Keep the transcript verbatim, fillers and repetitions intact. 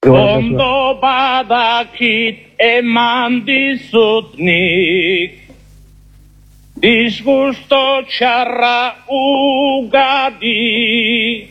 Ondo badakit eman dizut nik, disgusto txarra ugari.